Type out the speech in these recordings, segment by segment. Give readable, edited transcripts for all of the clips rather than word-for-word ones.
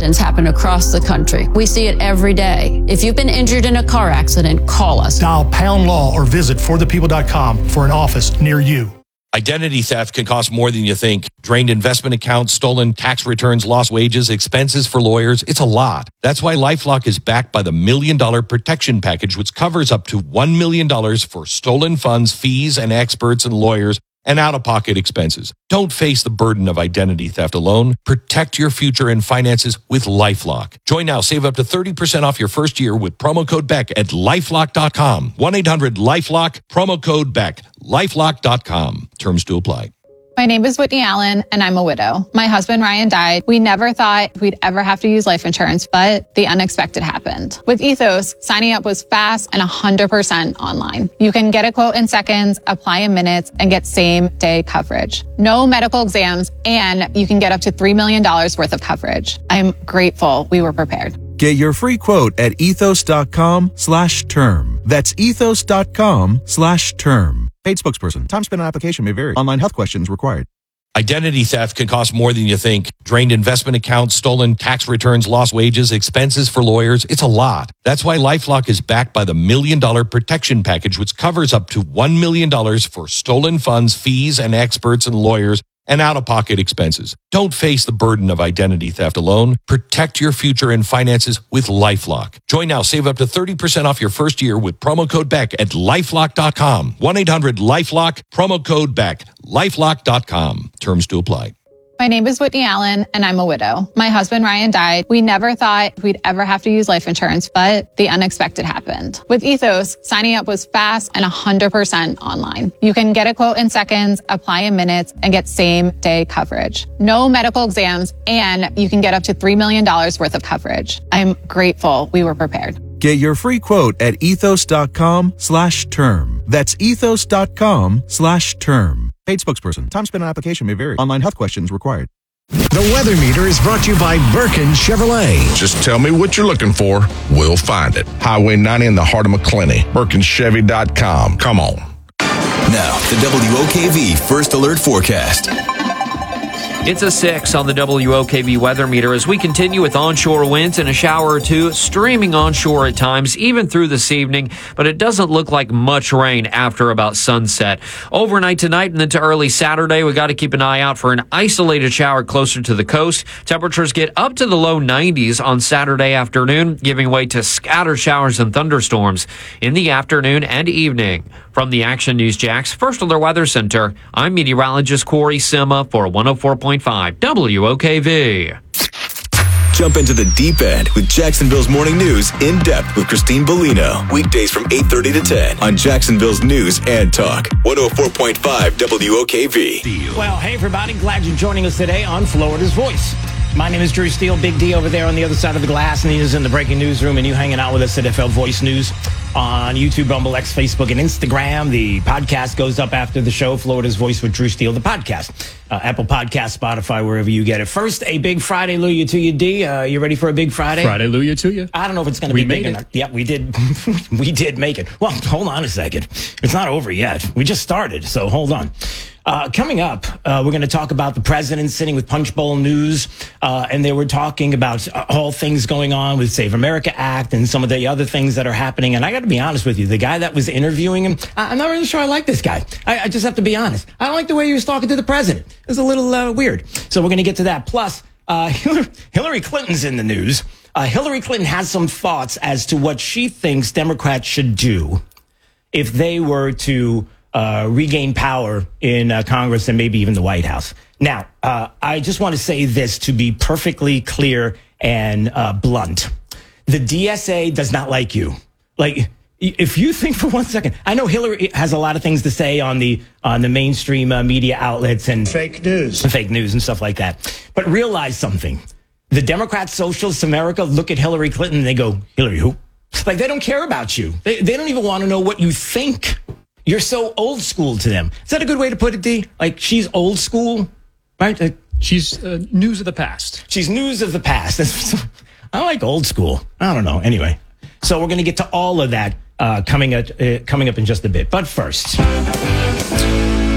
accidents happen across the country. We see it every day. If you've been injured in a car accident, call us. Dial # law or visit forthepeople.com for an office near you. Identity theft can cost more than you think. Drained investment accounts, stolen tax returns, lost wages, expenses for lawyers. It's a lot. That's why LifeLock is backed by the $1 Million Protection Package, which covers up to $1 million for stolen funds, fees, and experts and lawyers, and out-of-pocket expenses. Don't face the burden of identity theft alone. Protect your future and finances with LifeLock. Join now. Save up to 30% off your first year with promo code BECK at LifeLock.com. 1-800-LifeLock, promo code BECK. LifeLock.com. Terms to apply. My name is Whitney Allen, and I'm a widow. My husband, Ryan, died. We never thought we'd ever have to use life insurance, but the unexpected happened. With Ethos, signing up was fast and 100% online. You can get a quote in seconds, apply in minutes, and get same-day coverage. No medical exams, and you can get up to $3 million worth of coverage. I'm grateful we were prepared. Get your free quote at ethos.com/term. That's ethos.com/term. Paid spokesperson. Time spent on application may vary. Online health questions required. Identity theft can cost more than you think. Drained investment accounts, stolen tax returns, lost wages, expenses for lawyers. It's a lot. That's why LifeLock is backed by the $1 Million Protection Package, which covers up to $1 million for stolen funds, fees, and experts and lawyers, and out-of-pocket expenses. Don't face the burden of identity theft alone. Protect your future and finances with LifeLock. Join now. Save up to 30% off your first year with promo code BECK at LifeLock.com. 1-800-LifeLock, promo code BECK. LifeLock.com. Terms to apply. My name is Whitney Allen, and I'm a widow. My husband, Ryan, died. We never thought we'd ever have to use life insurance, but the unexpected happened. With Ethos, signing up was fast and 100% online. You can get a quote in seconds, apply in minutes, and get same-day coverage. No medical exams, and you can get up to $3 million worth of coverage. I'm grateful we were prepared. Get your free quote at ethos.com/term. That's ethos.com/term. Paid spokesperson. Time spent on application may vary. Online health questions required. The Weather Meter is brought to you by Birkin Chevrolet. Just tell me what you're looking for. We'll find it. Highway 90 in the heart of McClenny. BirkinChevy.com. Come on. Now, the WOKV First Alert Forecast. It's a 6 on the WOKV weather meter as we continue with onshore winds and a shower or two streaming onshore at times, even through this evening, but it doesn't look like much rain after about sunset. Overnight tonight and into early Saturday, we got to keep an eye out for an isolated shower closer to the coast. Temperatures get up to the low 90s on Saturday afternoon, giving way to scattered showers and thunderstorms in the afternoon and evening. From the Action News Jax First Alert Weather Center, I'm meteorologist Corey Sima for 104.5 WOKV. Jump into the deep end with Jacksonville's Morning News in depth with Christine Bellino. Weekdays from 8:30 to 10 on Jacksonville's News and Talk. 104.5 WOKV. Well, hey everybody, glad you're joining us today on Florida's Voice. My name is Drew Steele, Big D over there on the other side of the glass, and he is in the breaking newsroom, and you hanging out with us at FL Voice News on YouTube, Rumble, X, Facebook, and Instagram. The podcast goes up after the show, Florida's Voice with Drew Steele, the podcast. Apple Podcast, Spotify, wherever you get it. First, a big Friday Luya to you, D. You ready for a big Friday? Friday Luya to you. I don't know if it's going to be big or not. Yeah, we did. We did make it. Well, hold on a second. It's not over yet. We just started, so hold on. Coming up, we're going to talk about the president sitting with Punchbowl News, and they were talking about all things going on with Save America Act and some of the other things that are happening. And I got to be honest with you, the guy that was interviewing him, I'm not really sure I like this guy. I just have to be honest. I don't like the way he was talking to the president. It was a little weird. So we're going to get to that. Plus, Hillary Clinton's in the news. Hillary Clinton has some thoughts as to what she thinks Democrats should do if they were to regain power in Congress and maybe even the White House. Now, I just want to say this to be perfectly clear and blunt. The DSA does not like you. Like, if you think for 1 second, I know Hillary has a lot of things to say on the mainstream media outlets and fake news and stuff like that. But realize something. The Democrats, Socialists, America look at Hillary Clinton and they go, Hillary who? Like, they don't care about you. They don't even want to know what you think. You're so old school to them. Is that a good way to put it, D? Like, she's old school, right? She's news of the past. She's news of the past. I like old school. I don't know. Anyway, so we're going to get to all of that coming up in just a bit. But first,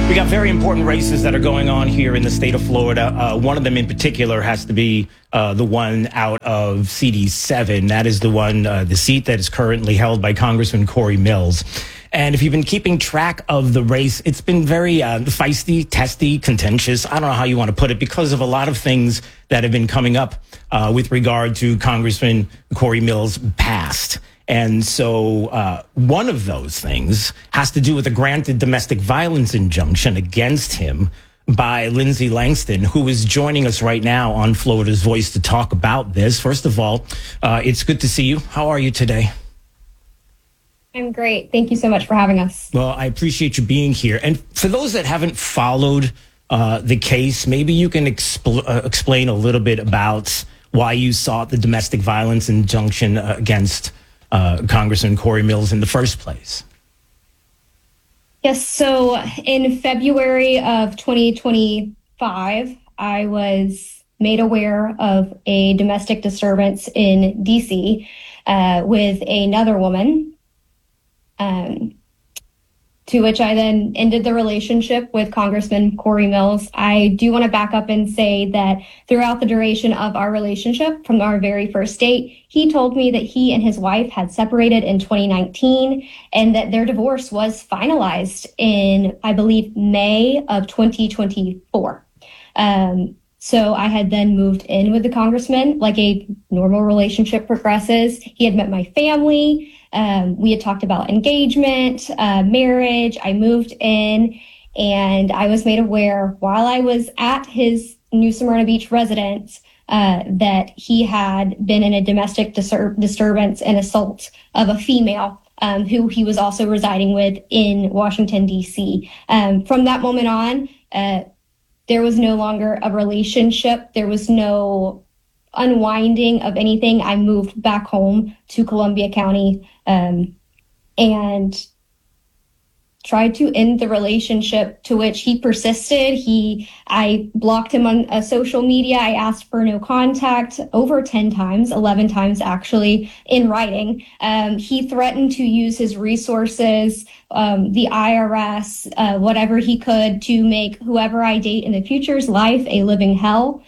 We got very important races that are going on here in the state of Florida. One of them in particular has to be the one out of CD7. That is the one, the seat that is currently held by Congressman Corey Mills. And if you've been keeping track of the race, it's been very feisty, testy, contentious. I don't know how you want to put it, because of a lot of things that have been coming up with regard to Congressman Corey Mills' past. And so one of those things has to do with a granted domestic violence injunction against him by Lindsay Langston, who is joining us right now on Florida's Voice to talk about this. First of all, it's good to see you. How are you today? I'm great. Thank you so much for having us. Well, I appreciate you being here. And for those that haven't followed the case, maybe you can explain a little bit about why you sought the domestic violence injunction against Congressman Corey Mills in the first place. Yes. So in February of 2025, I was made aware of a domestic disturbance in DC with another woman, to which I then ended the relationship with Congressman Corey Mills. I do want to back up and say that throughout the duration of our relationship, from our very first date, he told me that he and his wife had separated in 2019 and that their divorce was finalized in, I believe, May of 2024. So I had then moved in with the congressman like a normal relationship progresses. He had met my family. We had talked about engagement, marriage. I moved in and I was made aware while I was at his New Smyrna Beach residence that he had been in a domestic disturbance and assault of a female who he was also residing with in Washington, D.C. From that moment on, there was no longer a relationship. There was no unwinding of anything. I moved back home to Columbia County and tried to end the relationship, to which he persisted. I blocked him on social media. I asked for no contact over 10 times, 11 times actually, in writing. He threatened to use his resources, the IRS, whatever he could, to make whoever I date in the future's life a living hell.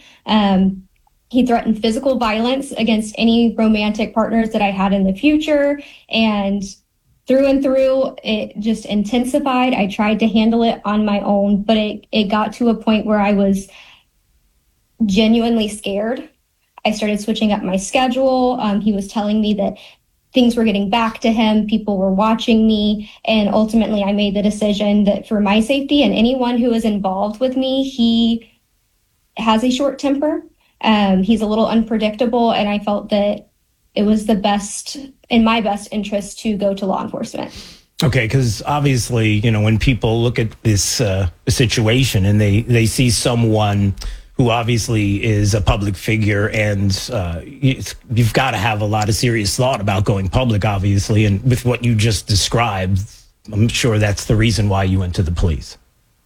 He threatened physical violence against any romantic partners that I had in the future. And through and through, it just intensified. I tried to handle it on my own, but it got to a point where I was genuinely scared. I started switching up my schedule. He was telling me that things were getting back to him. People were watching me. And ultimately, I made the decision that for my safety and anyone who is involved with me, he has a short temper. He's a little unpredictable. And I felt that it was in my best interest to go to law enforcement. Okay, because obviously, when people look at this situation and they see someone who obviously is a public figure and you've got to have a lot of serious thought about going public, obviously. And with what you just described, I'm sure that's the reason why you went to the police.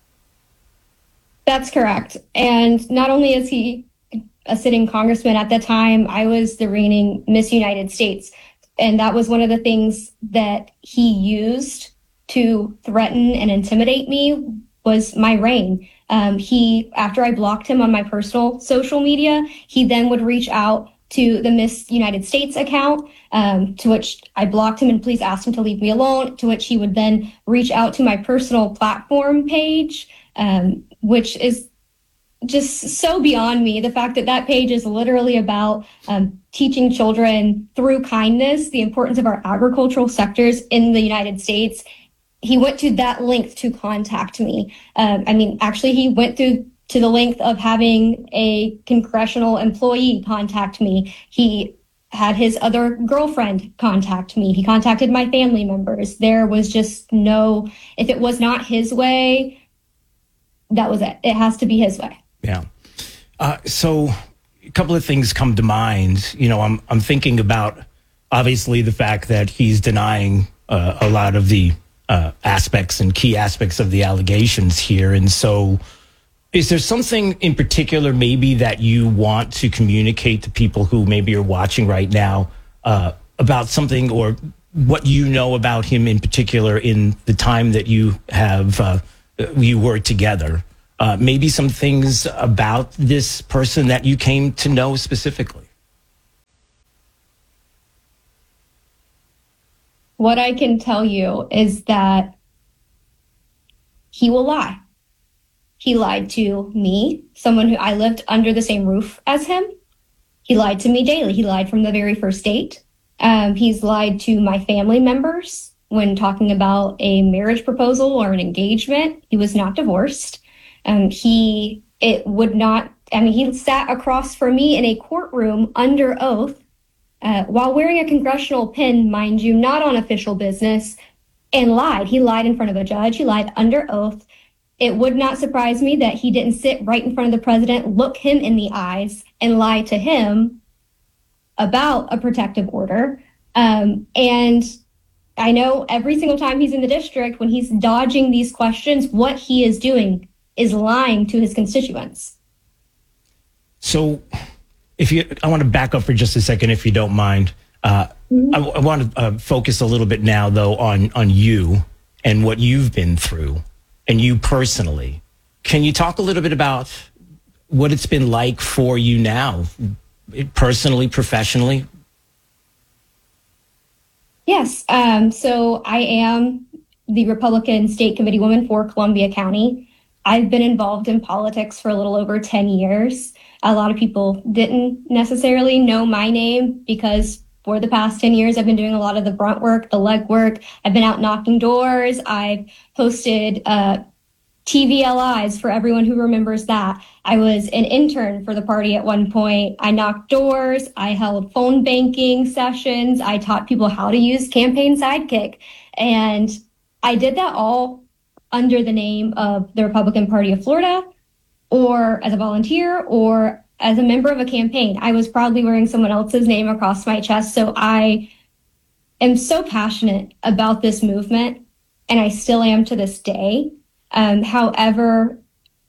That's correct. And not only is he a sitting congressman at the time, I was the reigning Miss United States. And that was one of the things that he used to threaten and intimidate me was my reign. After I blocked him on my personal social media, he then would reach out to the Miss United States account, to which I blocked him and please asked him to leave me alone, to which he would then reach out to my personal platform page, which is just so beyond me. The fact that page is literally about teaching children through kindness the importance of our agricultural sectors in the United States. He went to that length to contact me. Actually, he went to the length of having a congressional employee contact me. He had his other girlfriend contact me. He contacted my family members. There was just if it was not his way, that was it. It has to be his way. Yeah. So a couple of things come to mind. I'm thinking about obviously the fact that he's denying a lot of the aspects and key aspects of the allegations here. And so is there something in particular maybe that you want to communicate to people who maybe are watching right now about something or what you know about him in particular in the time that you have you were together. Maybe some things about this person that you came to know specifically. What I can tell you is that he will lie. He lied to me, someone who I lived under the same roof as him. He lied to me daily. He lied from the very first date. He's lied to my family members when talking about a marriage proposal or an engagement. He was not divorced. He sat across from me in a courtroom under oath while wearing a congressional pin, mind you, not on official business, and lied. He lied in front of a judge. He lied under oath. It would not surprise me that he didn't sit right in front of the president, look him in the eyes, and lie to him about a protective order. And I know every single time he's in the district, when he's dodging these questions, what he is doing is lying to his constituents. So I want to back up for just a second, if you don't mind. I want to focus a little bit now, though, on you and what you've been through and you personally. Can you talk a little bit about what it's been like for you now, personally, professionally? Yes. So I am the Republican State Committee woman for Columbia County. I've been involved in politics for a little over 10 years. A lot of people didn't necessarily know my name because for the past 10 years, I've been doing a lot of the brunt work, the leg work. I've been out knocking doors. I've hosted TVLIs for everyone who remembers that. I was an intern for the party at one point. I knocked doors. I held phone banking sessions. I taught people how to use Campaign Sidekick. And I did that all under the name of the Republican Party of Florida, or as a volunteer, or as a member of a campaign. I was proudly wearing someone else's name across my chest. So I am so passionate about this movement, and I still am to this day. However,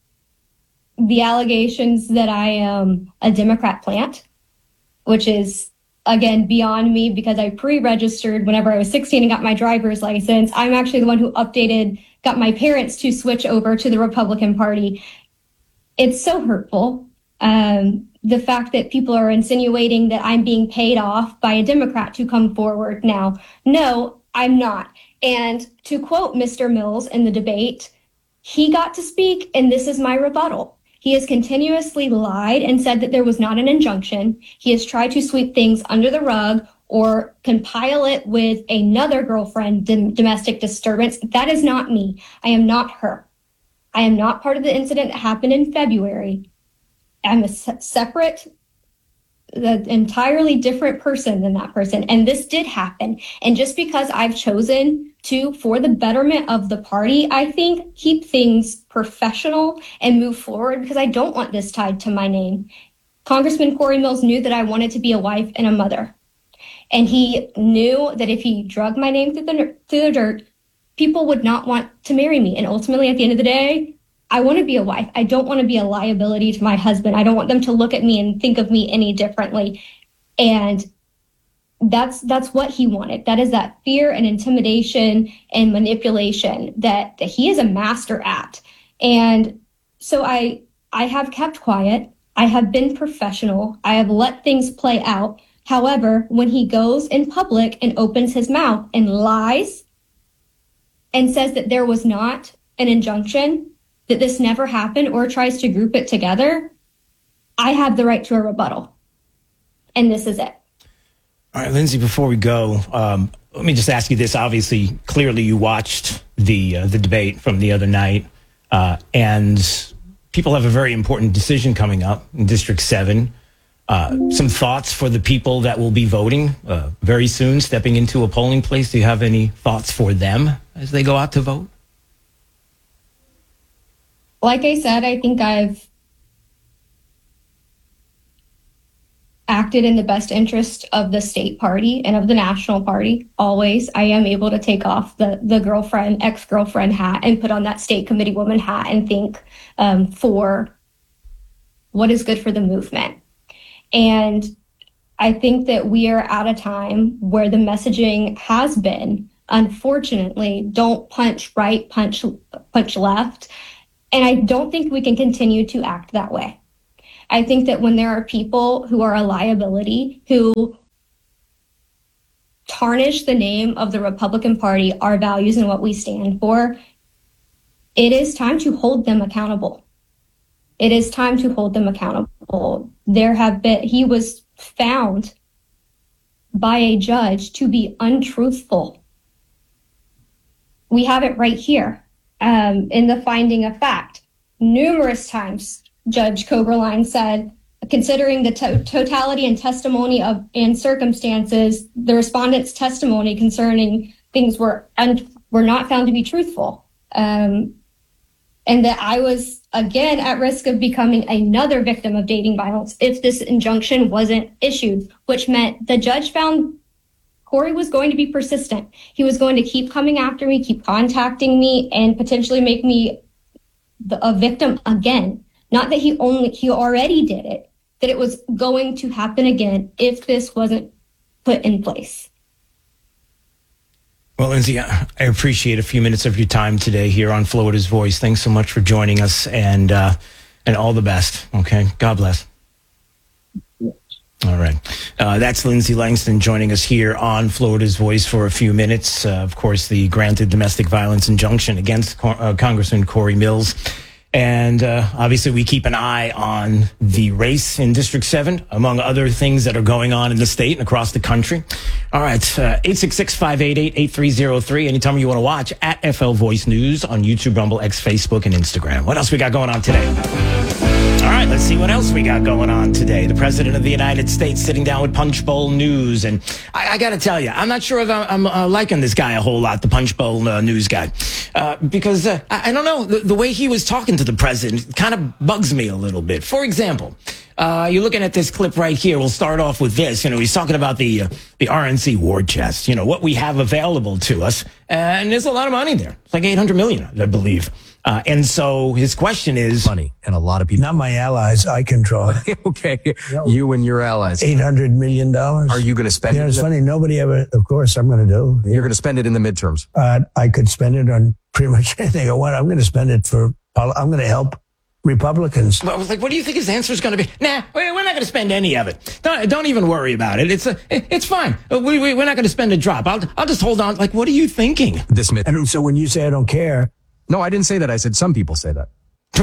the allegations that I am a Democrat plant, which is, again, beyond me because I pre-registered whenever I was 16 and got my driver's license. I'm actually the one who got my parents to switch over to the Republican Party. It's so hurtful. The fact that people are insinuating that I'm being paid off by a Democrat to come forward now. No, I'm not. And to quote Mr. Mills in the debate, he got to speak, and this is my rebuttal. He has continuously lied and said that there was not an injunction. He has tried to sweep things under the rug or compile it with another girlfriend domestic disturbance. That is not me. I am not her. I am not part of the incident that happened in February. I'm a separate, entirely different person than that person. And this did happen. And just because I've chosen to, for the betterment of the party, I think, keep things professional and move forward, because I don't want this tied to my name. Congressman Corey Mills knew that I wanted to be a wife and a mother. And he knew that if he drug my name through the dirt, people would not want to marry me. And ultimately, at the end of the day, I want to be a wife. I don't want to be a liability to my husband. I don't want them to look at me and think of me any differently. And that's what he wanted. That is that fear and intimidation and manipulation that he is a master at. And so I have kept quiet. I have been professional. I have let things play out. However, when he goes in public and opens his mouth and lies and says that there was not an injunction, that this never happened, or tries to group it together, I have the right to a rebuttal. And this is it. All right, Lindsay, before we go, let me just ask you this. Obviously, clearly you watched the debate from the other night, and people have a very important decision coming up in District 7. Some thoughts for the people that will be voting very soon, stepping into a polling place. Do you have any thoughts for them as they go out to vote? Like I said, I think I've acted in the best interest of the state party and of the national party. Always. I am able to take off the girlfriend, ex-girlfriend hat and put on that state committee woman hat and think for what is good for the movement. And I think that we are at a time where the messaging has been unfortunately, don't punch right, punch left. And I don't think we can continue to act that way. I think that when there are people who are a liability, who tarnish the name of the Republican Party, our values and what we stand for, it is time to hold them accountable. It is time to hold them accountable. He was found by a judge to be untruthful. We have it right here in the finding of fact. Numerous times, Judge Koberlein said, considering the totality and testimony and circumstances, the respondent's testimony concerning things were not found to be truthful. And that I was, again, at risk of becoming another victim of dating violence if this injunction wasn't issued, which meant the judge found Corey was going to be persistent. He was going to keep coming after me, keep contacting me, and potentially make me a victim again. Not that he already did it, that it was going to happen again if this wasn't put in place. Well, Lindsay, I appreciate a few minutes of your time today here on Florida's Voice. Thanks so much for joining us, and all the best. Okay, God bless. All right. That's Lindsay Langston joining us here on Florida's Voice for a few minutes. Of course, the granted domestic violence injunction against Congressman Corey Mills. And obviously, we keep an eye on the race in District 7, among other things that are going on in the state and across the country. All right, 866-588-8303. Anytime you want to watch, at FL Voice News on YouTube, Rumble, X, Facebook, and Instagram. What else we got going on today? All right, let's see what else we got going on today. The President of the United States sitting down with Punchbowl News. And I got to tell you, I'm not sure if I'm liking this guy a whole lot, the Punchbowl News guy. Because I don't know, the way he was talking to the president kind of bugs me a little bit. For example, you're looking at this clip right here. We'll start off with this. He's talking about the RNC war chest, what we have available to us. And there's a lot of money there. It's like $800 million, I believe. And so his question is money, and a lot of people. Not my allies. I control it. Okay. You and your allies. $800 million. Are you going to spend it? It's funny. Nobody ever, of course, I'm going to do. You're going to spend it in the midterms. I could spend it on pretty much anything I want. I'm going to spend it I'm going to help Republicans. Well, I was like, what do you think his answer is going to be? Nah, we're not going to spend any of it. Don't even worry about it. It's fine. We're not going to spend a drop. I'll just hold on. Like, what are you thinking? And so when you say I don't care. No, I didn't say that. I said some people say that.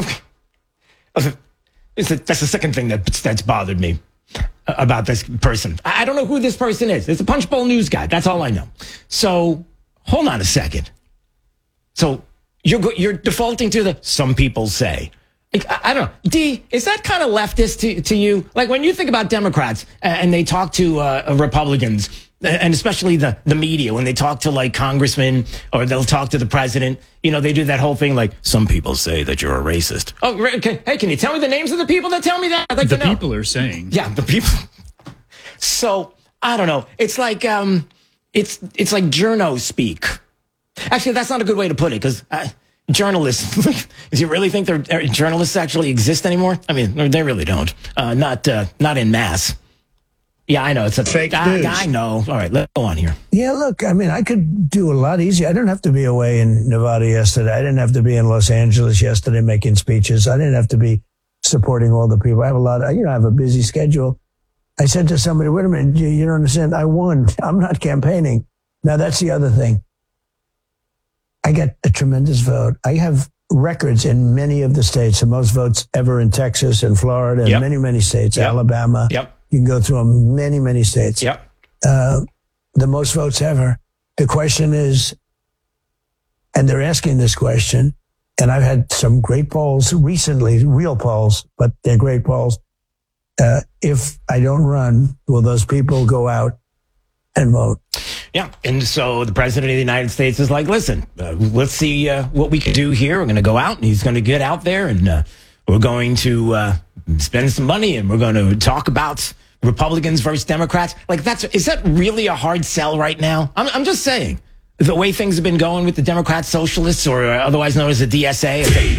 That's the second thing that's bothered me about this person. I don't know who this person is. It's a Punchbowl News guy. That's all I know. So hold on a second. So you're defaulting to the some people say. I don't know. D, is that kind of leftist to you? Like when you think about Democrats and they talk to Republicans, and especially the media, when they talk to like congressmen or they'll talk to the president, they do that whole thing like, some people say that you're a racist. Oh, okay. Hey, can you tell me the names of the people that tell me that? I'd like to know. People are saying. Yeah, the people. So, I don't know. It's like, it's like journo speak. Actually, that's not a good way to put it because journalists, do you really think journalists actually exist anymore? I mean, they really don't. Not in mass. Yeah, I know. It's a fake news. I know. All right, let's go on here. Yeah, look, I mean, I could do a lot easier. I didn't have to be away in Nevada yesterday. I didn't have to be in Los Angeles yesterday making speeches. I didn't have to be supporting all the people. I have I have a busy schedule. I said to somebody, wait a minute, you don't understand. I won. I'm not campaigning. Now, that's the other thing. I got a tremendous vote. I have records in many of the states, the most votes ever in Texas and Florida and many, many states, Alabama. Yep. You can go through them, many, many states. Yep. The most votes ever. The question is, and they're asking this question, and I've had some great polls recently, real polls, but they're great polls. If I don't run, will those people go out and vote? Yeah. And so the president of the United States is like, listen, let's see what we can do here. We're going to go out and he's going to get out there and we're going to spend some money and we're going to talk about Republicans versus Democrats. Like is that really a hard sell right now? I'm just saying the way things have been going with the Democrat Socialists or otherwise known as the DSA.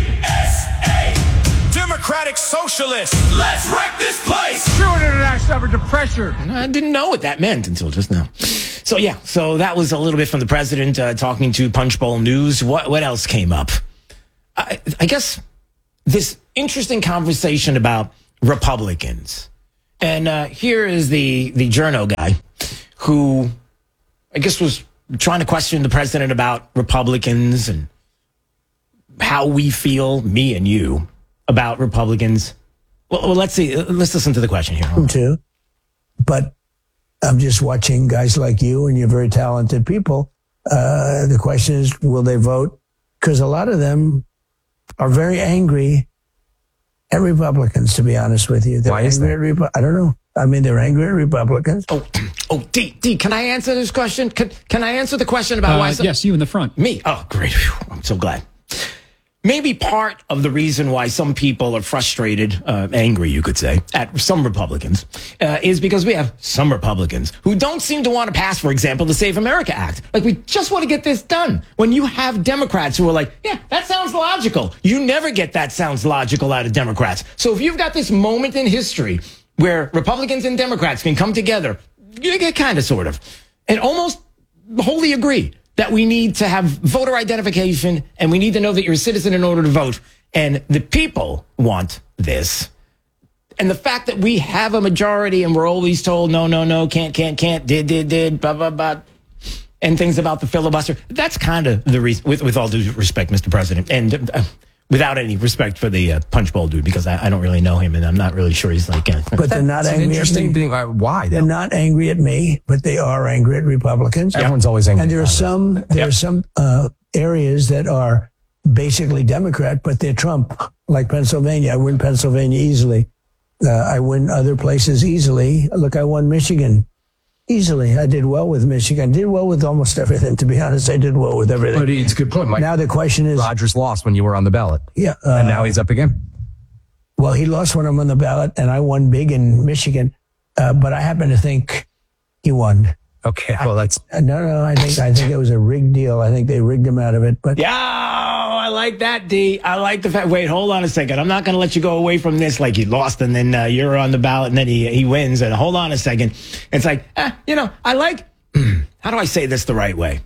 Democratic Socialists. Let's wreck this place. True international effort to pressure. I didn't know what that meant until just now. So that was a little bit from the president talking to Punchbowl News. What else came up? I guess this interesting conversation about Republicans. And here is the journo guy who I guess was trying to question the president about Republicans and how we feel, me and you, about Republicans. Well, let's see. Let's listen to the question here. Too. But I'm just watching guys like you, and you're very talented people. The question is, will they vote? Because a lot of them are very angry at Republicans, to be honest with you. Why is that? I don't know. I mean, they're angry at Republicans. D, can I answer this question? Can I answer the question about why? Yes, you in the front. Me? Oh, great. Whew, I'm so glad. Maybe part of the reason why some people are frustrated, angry, you could say, at some Republicans, is because we have some Republicans who don't seem to want to pass, for example, the Save America Act. Like, we just want to get this done. When you have Democrats who are like, yeah, that sounds logical. You never get that sounds logical out of Democrats. So if you've got this moment in history where Republicans and Democrats can come together, you get kind of, sort of, and almost wholly agree that we need to have voter identification and we need to know that you're a citizen in order to vote. And the people want this. And the fact that we have a majority and we're always told, no, can't, did, blah, blah, blah, and things about the filibuster, that's kind of the reason, with all due respect, Mr. President, and without any respect for the Punchbowl dude, because I don't really know him and I'm not really sure he's like... But they're not angry at me. Why? They're not angry at me, but they are angry at Republicans. Everyone's always angry. And there are some areas that are basically Democrat, but they're Trump, like Pennsylvania. I win Pennsylvania easily. I win other places easily. Look, I won Michigan easily. I did well with Michigan. Did well with almost everything, to be honest. I did well with everything. But it's a good point, Mike. Now the question is... Rodgers lost when you were on the ballot. Yeah. And now he's up again. Well, he lost when I'm on the ballot, and I won big in Michigan. But I happen to think he won. Okay, well, that's... No, I think it was a rigged deal. I think they rigged him out of it. But yeah, I like that, D. I like the fact... Wait, hold on a second. I'm not going to let you go away from this like you lost and then you're on the ballot and then he wins. And hold on a second. It's like, I like... How do I say this the right way?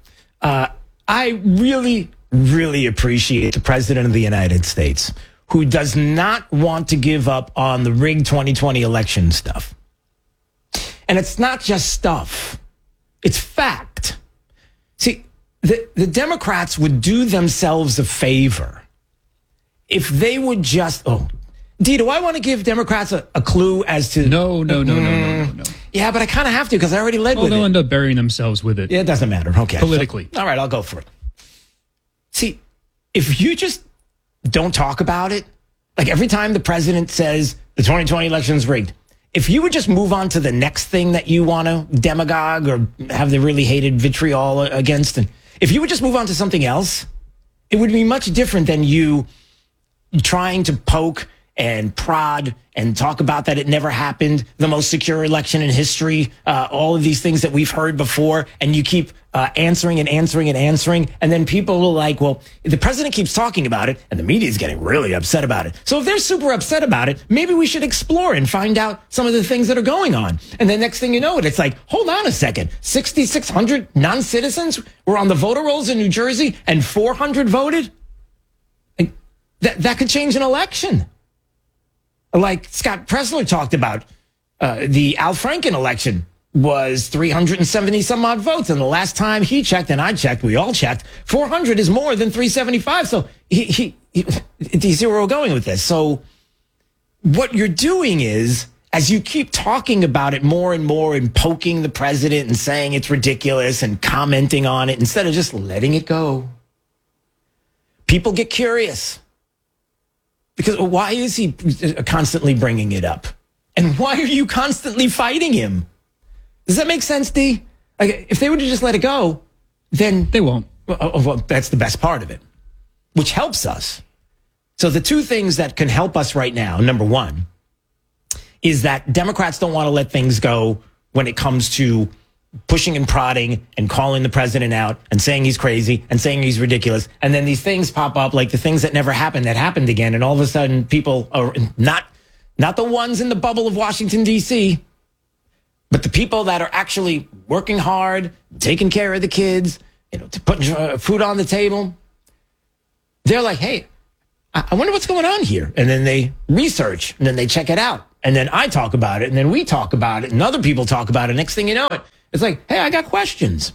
I really, really appreciate the President of the United States who does not want to give up on the rigged 2020 election stuff. And it's not just stuff. It's fact. See, the Democrats would do themselves a favor if they would just... D, do I want to give Democrats a clue as to... No. Yeah, but I kind of have to because I already led with it. They'll end up burying themselves with it. Yeah, it doesn't matter. Okay. Politically. All right, I'll go for it. See, if you just don't talk about it, like every time the president says the 2020 election's rigged, if you would just move on to the next thing that you want to demagogue or have the really hated vitriol against, and if you would just move on to something else, it would be much different than you trying to poke and prod and talk about that it never happened, the most secure election in history, all of these things that we've heard before, and you keep answering, and then people will like, well, the president keeps talking about it, and the media is getting really upset about it. So if they're super upset about it, maybe we should explore and find out some of the things that are going on. And then next thing you know, it's like, hold on a second, 6,600 non-citizens were on the voter rolls in New Jersey, and 400 voted? That could change an election. Like Scott Presler talked about, the Al Franken election was 370 some odd votes. And the last time he checked, and I checked, we all checked, 400 is more than 375. So do you see where we're going with this? So what you're doing is, as you keep talking about it more and more and poking the president and saying it's ridiculous and commenting on it, instead of just letting it go, people get curious. Because why is he constantly bringing it up? And why are you constantly fighting him? Does that make sense, D? Like, if they would have just let it go, then... They won't. Well, that's the best part of it, which helps us. So the two things that can help us right now, number one, is that Democrats don't want to let things go when it comes to pushing and prodding and calling the president out and saying he's crazy and saying he's ridiculous. And then these things pop up, like the things that never happened that happened again. And all of a sudden people are not the ones in the bubble of Washington, D.C., But the people that are actually working hard, taking care of the kids, putting food on the table, they're like, hey, I wonder what's going on here. And then they research, and then they check it out. And then I talk about it, and then we talk about it, and other people talk about it. Next thing you know, it's like, hey, I got questions.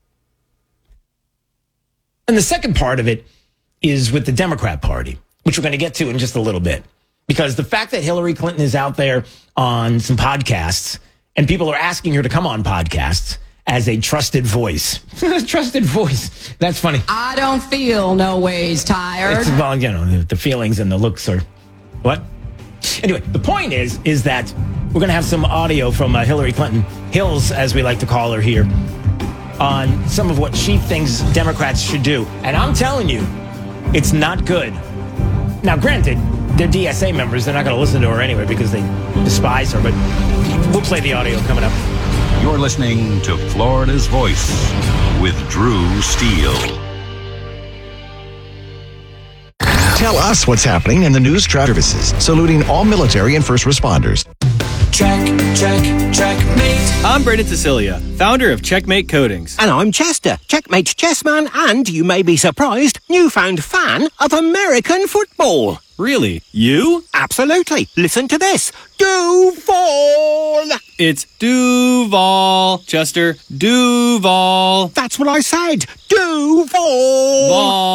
And the second part of it is with the Democrat Party, which we're going to get to in just a little bit. Because the fact that Hillary Clinton is out there on some podcasts, and people are asking her to come on podcasts as a trusted voice. Trusted voice. That's funny. I don't feel no ways tired. It's, well, the feelings and the looks are... What? Anyway, the point is that we're going to have some audio from Hillary Clinton, Hills, as we like to call her here, on some of what she thinks Democrats should do. And I'm telling you, it's not good. Now, granted, they're DSA members. They're not going to listen to her anyway because they despise her. But we'll play the audio coming up. You're listening to Florida's Voice with Drew Steele. Tell us what's happening in the news services, saluting all military and first responders. Checkmate. I'm Brendan Cecilia, founder of Checkmate Coatings. And I'm Chester, Checkmate chessman, and, you may be surprised, newfound fan of American football. Really? You? Absolutely. Listen to this. Duval. It's Duval, Chester. Duval. That's what I said. Duval.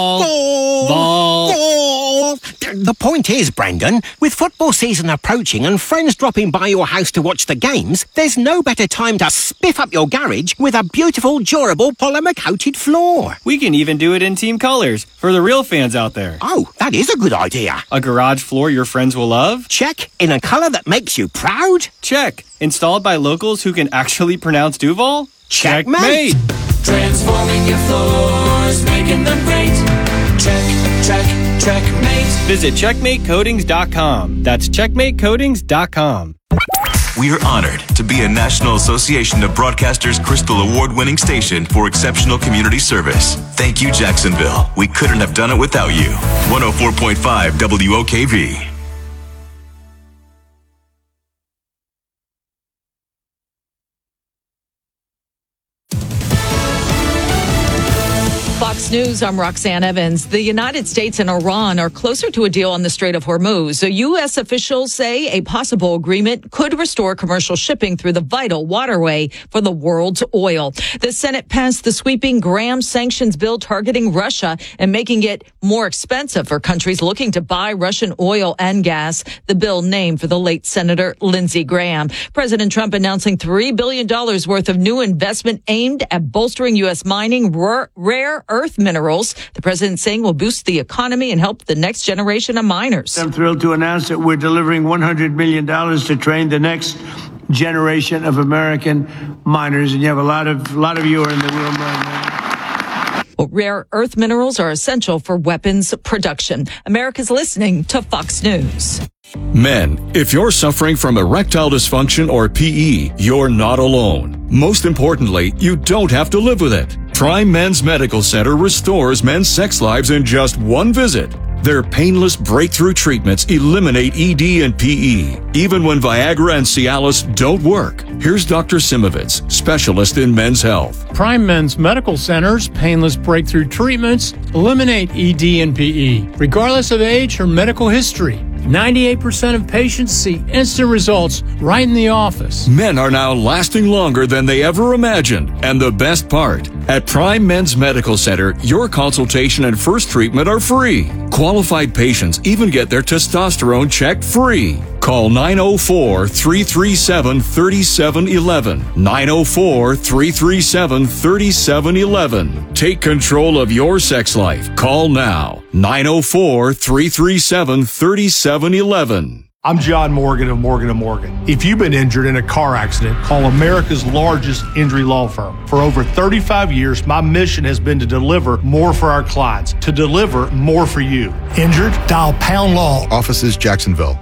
Val. The point is, Brendan, with football season approaching and friends dropping by your house to watch the games, there's no better time to spiff up your garage with a beautiful, durable, polymer-coated floor. We can even do it in team colors for the real fans out there. Oh, that is a good idea. A garage floor your friends will love? Check. In a color that makes you proud? Check. Installed by locals who can actually pronounce Duval? Checkmate. Transforming your floors, making them great. Checkmate. Visit CheckmateCoatings.com. That's CheckmateCoatings.com. We are honored to be a National Association of Broadcasters Crystal Award-winning station for exceptional community service. Thank you, Jacksonville. We couldn't have done it without you. 104.5 WOKV. Fox News, I'm Roxanne Evans. The United States and Iran are closer to a deal on the Strait of Hormuz. U.S. officials say a possible agreement could restore commercial shipping through the vital waterway for the world's oil. The Senate passed the sweeping Graham sanctions bill targeting Russia and making it more expensive for countries looking to buy Russian oil and gas. The bill named for the late Senator Lindsey Graham. President Trump announcing $3 billion worth of new investment aimed at bolstering U.S. mining rare earth minerals. The president saying will boost the economy and help the next generation of miners. I'm thrilled to announce that we're delivering $100 million to train the next generation of American miners. And you have a lot of you are in the room right now. Well, rare earth minerals are essential for weapons production. America's listening to Fox News. Men, if you're suffering from erectile dysfunction or PE, you're not alone. Most importantly, you don't have to live with it. Prime Men's Medical Center restores men's sex lives in just one visit. Their painless breakthrough treatments eliminate ED and PE, even when Viagra and Cialis don't work. Here's Dr. Simovitz, specialist in men's health. Prime Men's Medical Center's painless breakthrough treatments eliminate ED and PE, regardless of age or medical history. 98% of patients see instant results right in the office. Men are now lasting longer than they ever imagined. And the best part, at Prime Men's Medical Center, your consultation and first treatment are free. Qualified patients even get their testosterone checked free. Call 904-337-3711. 904-337-3711. Take control of your sex life. Call now. 904-337-3711. I'm John Morgan of Morgan & Morgan. If you've been injured in a car accident, call America's largest injury law firm. For over 35 years, my mission has been to deliver more for our clients, to deliver more for you. Injured? Dial Pound Law. Offices Jacksonville.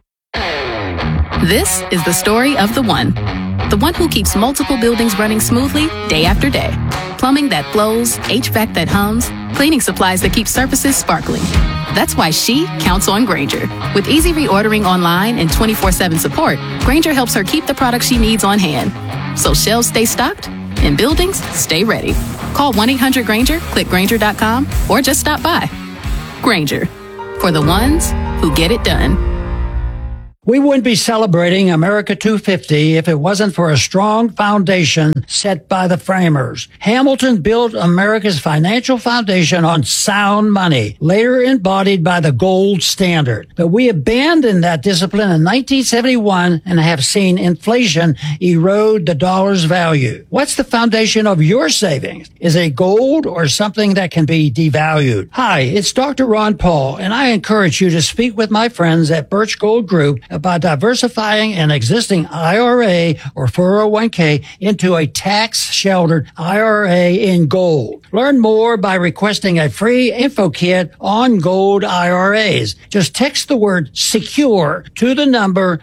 This is the story of the one who keeps multiple buildings running smoothly day after day. Plumbing that flows, HVAC that hums, cleaning supplies that keep surfaces sparkling. That's why she counts on Grainger. With easy reordering online and 24/7 support, Grainger helps her keep the products she needs on hand. So shelves stay stocked and buildings stay ready. Call 1-800-GRAINGER, click Grainger.com, or just stop by. Grainger, for the ones who get it done. We wouldn't be celebrating America 250 if it wasn't for a strong foundation set by the framers. Hamilton built America's financial foundation on sound money, later embodied by the gold standard. But we abandoned that discipline in 1971 and have seen inflation erode the dollar's value. What's the foundation of your savings? Is it gold or something that can be devalued? Hi, it's Dr. Ron Paul, and I encourage you to speak with my friends at Birch Gold Group about diversifying an existing IRA or 401k into a tax-sheltered IRA in gold. Learn more by requesting a free info kit on gold IRAs. Just text the word SECURE to the number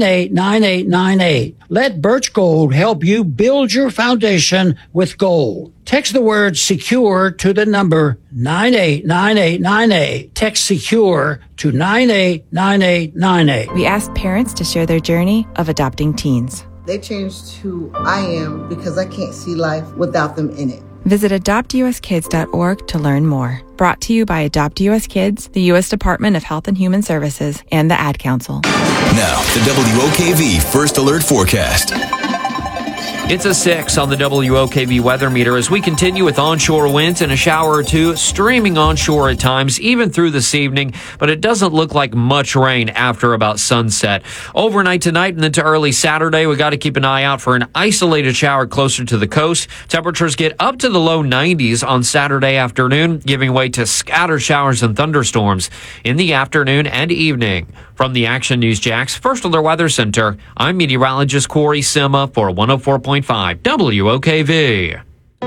989898. Let Birch Gold help you build your foundation with gold. Text the word SECURE to the number 989898. Text SECURE to 989898. We asked parents to share their journey of adopting teens. They changed who I am because I can't see life without them in it. Visit adoptuskids.org to learn more. Brought to you by Adopt US Kids, the U.S. Department of Health and Human Services, and the Ad Council. Now, the WOKV First Alert Forecast. It's a 6 on the WOKV weather meter as we continue with onshore winds and a shower or two streaming onshore at times, even through this evening, but it doesn't look like much rain after about sunset. Overnight tonight and into early Saturday, we got to keep an eye out for an isolated shower closer to the coast. Temperatures get up to the low 90s on Saturday afternoon, giving way to scattered showers and thunderstorms in the afternoon and evening. From the Action News Jax First Alert Weather Center, I'm meteorologist Corey Sima for 104.5 WOKV.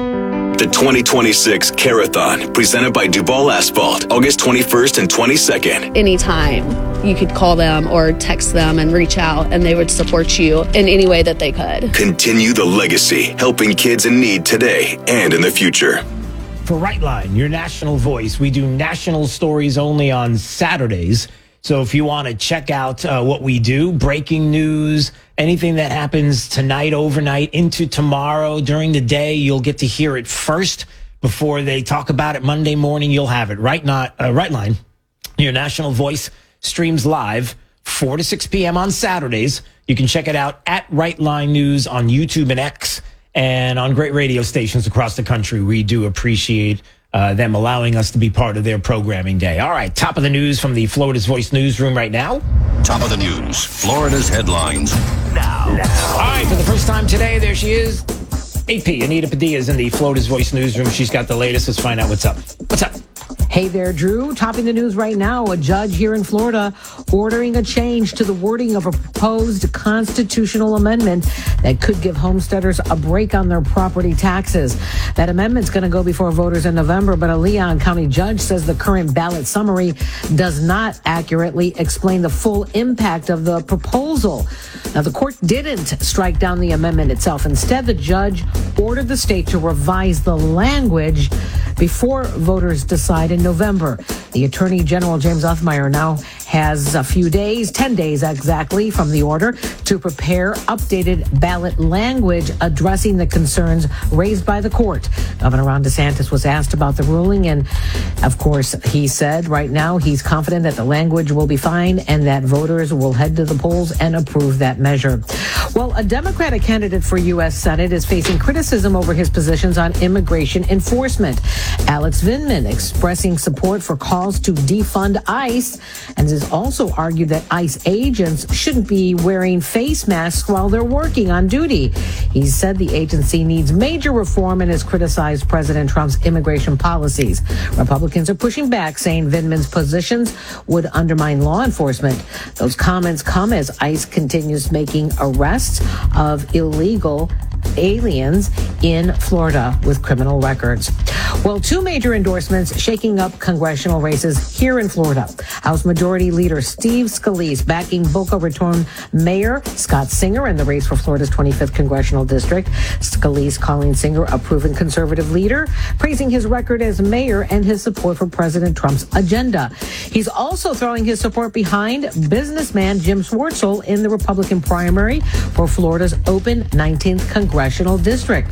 The 2026 Carathon, presented by Duval Asphalt, August 21st and 22nd. Anytime you could call them or text them and reach out, and they would support you in any way that they could. Continue the legacy, helping kids in need today and in the future. For Right Line, your national voice, we do national stories only on Saturdays. So if you want to check out what we do, breaking news, anything that happens tonight, overnight, into tomorrow, during the day, you'll get to hear it first before they talk about it Monday morning. You'll have it. Right Line, your national voice, streams live 4 to 6 p.m. on Saturdays. You can check it out at Right Line News on YouTube and X and on great radio stations across the country. We do appreciate them allowing us to be part of their programming day. All right, top of the news from the Florida's Voice newsroom right now. Top of the news, Florida's headlines. Now. All right, for the first time today, there she is. AP, Anita Padilla is in the Florida's Voice newsroom. She's got the latest. Let's find out what's up. What's up? Hey there, Drew. Topping the news right now, a judge here in Florida ordering a change to the wording of a proposed constitutional amendment that could give homesteaders a break on their property taxes. That amendment's going to go before voters in November, but a Leon County judge says the current ballot summary does not accurately explain the full impact of the proposal. Now, the court didn't strike down the amendment itself. Instead, the judge ordered the state to revise the language before voters decide in November. The Attorney General, James Othmeyer, now has a few days, 10 days exactly, from the order to prepare updated ballot language addressing the concerns raised by the court. Governor Ron DeSantis was asked about the ruling, and of course, he said right now he's confident that the language will be fine and that voters will head to the polls and approve that measure. Well, a Democratic candidate for U.S. Senate is facing criticism over his positions on immigration enforcement. Alex Vindman expressing support for calls to defund ICE and has also argued that ICE agents shouldn't be wearing face masks while they're working on duty. He said the agency needs major reform and has criticized President Trump's immigration policies. Republicans are pushing back, saying Vindman's positions would undermine law enforcement. Those comments come as ICE continues making arrests of illegal aliens in Florida with criminal records. Well, two major endorsements shaking up congressional races here in Florida. House Majority Leader Steve Scalise backing Boca Raton Mayor Scott Singer in the race for Florida's 25th congressional district. Scalise calling Singer a proven conservative leader, praising his record as mayor and his support for President Trump's agenda. He's also throwing his support behind businessman Jim Schwartzel in the Republican primary for Florida's open 19th congressional district.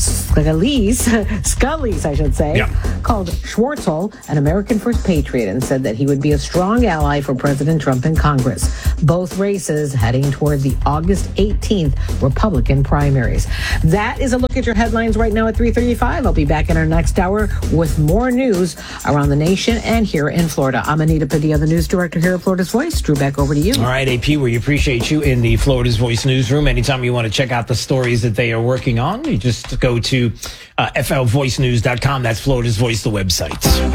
Scalise, I should say, called Schwartzel an American First Patriot and said that he would be a strong ally for President Trump in Congress. Both races heading toward the August 18th Republican primaries. That is a look at your headlines right now at 3:35. I'll be back in our next hour with more news around the nation and here in Florida. I'm Anita Padilla, the news director here at Florida's Voice. Drew, back over to you. All right, AP, we appreciate you in the Florida's Voice newsroom. Anytime you want to check out the stories that they are working on, you just go to flvoicenews.com. That's Florida's Voice, the website.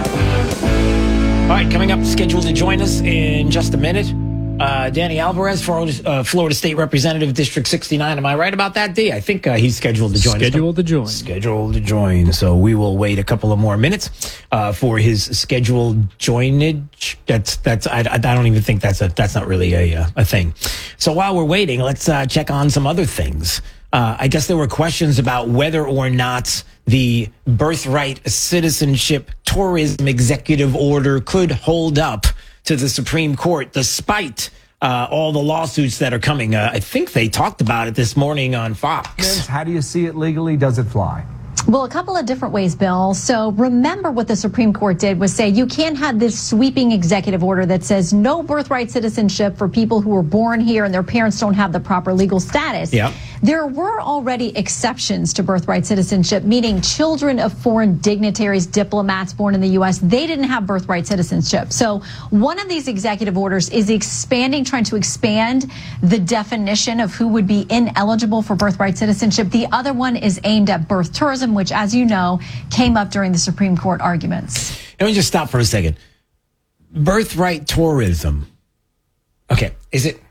All right, coming up, scheduled to join us in just a minute, Danny Alvarez, Florida State Representative, District 69. Am I right about that, D? I think he's scheduled to join us. Scheduled to join. So we will wait a couple of more minutes for his scheduled joinage. I don't even think that's not really a thing. So while we're waiting, let's check on some other things. I guess there were questions about whether or not the birthright citizenship tourism executive order could hold up to the Supreme Court despite all the lawsuits that are coming. I think they talked about it this morning on Fox. How do you see it legally? Does it fly? Well, a couple of different ways, Bill. So remember what the Supreme Court did was say you can't have this sweeping executive order that says no birthright citizenship for people who were born here and their parents don't have the proper legal status. Yeah. There were already exceptions to birthright citizenship, meaning children of foreign dignitaries, diplomats born in the U.S., they didn't have birthright citizenship. So one of these executive orders is trying to expand the definition of who would be ineligible for birthright citizenship. The other one is aimed at birth tourism, which, as you know, came up during the Supreme Court arguments. Let me just stop for a second. Birthright tourism. Okay, is it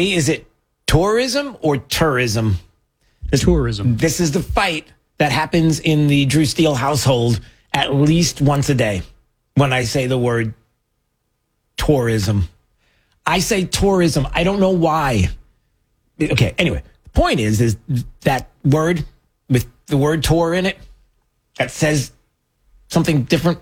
tourism or tourism? Tourism. This is the fight that happens in the Drew Steele household at least once a day when I say the word tourism. I say tourism. I don't know why. Okay, anyway, the point is that word with the word tour in it that says something different.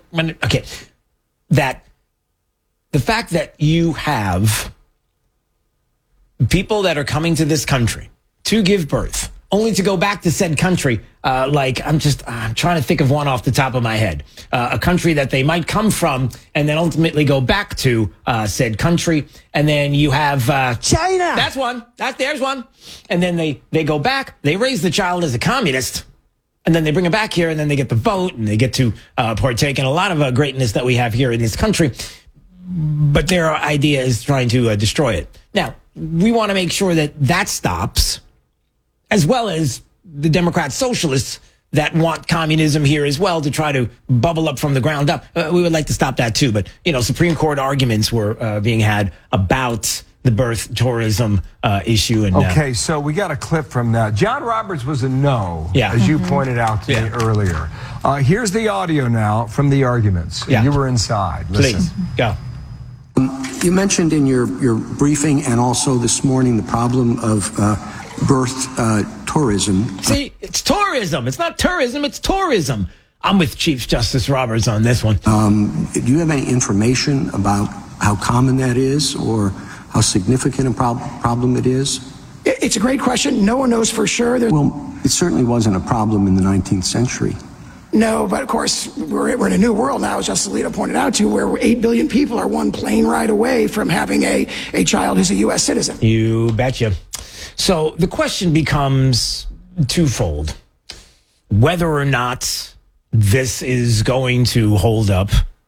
That the fact that you have people that are coming to this country to give birth, only to go back to said country. I'm trying to think of one off the top of my head. A country that they might come from and then ultimately go back to said country. And then you have China. That's one. There's one. And then they go back. They raise the child as a communist. And then they bring it back here and then they get the vote and they get to partake in a lot of greatness that we have here in this country. But their idea is trying to destroy it. Now, we want to make sure that stops, as well as the Democrat socialists that want communism here as well to try to bubble up from the ground up. We would like to stop that too. But, Supreme Court arguments were being had about the birth tourism issue. And okay, so we got a clip from that. John Roberts was a no, as you pointed out to me earlier. Here's the audio now from the arguments. Yeah. You were inside. Listen. Please, go. You mentioned in your briefing and also this morning the problem of birth tourism. See, it's tourism. It's not tourism, it's tourism. I'm with Chief Justice Roberts on this one. Do you have any information about how common that is or how significant a problem it is? It's a great question. No one knows for sure. Well, it certainly wasn't a problem in the 19th century. No, but of course, we're in a new world now, as Justice Alito pointed out, to where 8 billion people are one plane ride away from having a child who's a U.S. citizen. You betcha. So the question becomes twofold. Whether or not this is going to hold up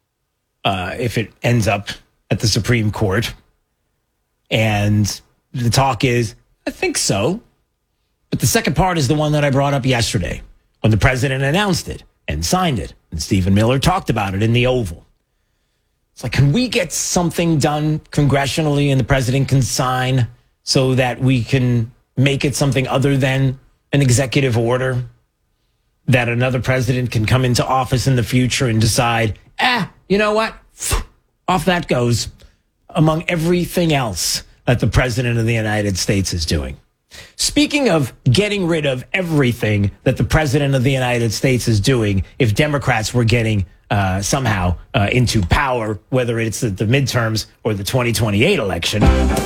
if it ends up at the Supreme Court. And the talk is, I think so. But the second part is the one that I brought up yesterday when the president announced it and signed it. And Stephen Miller talked about it in the Oval. It's like, can we get something done congressionally and the president can sign so that we can make it something other than an executive order? that another president can come into office in the future and decide, you know what? Off that goes among everything else that the president of the United States is doing. Speaking of getting rid of everything that the president of the United States is doing, if Democrats were getting somehow into power, whether it's the midterms or the 2028 election,